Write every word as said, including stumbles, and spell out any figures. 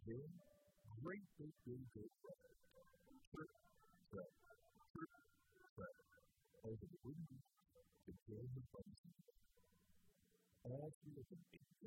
Then, great big, big, big brother. Chirp, chirp, chirp, chirp. Over the wooden beach to join the fun. All three of them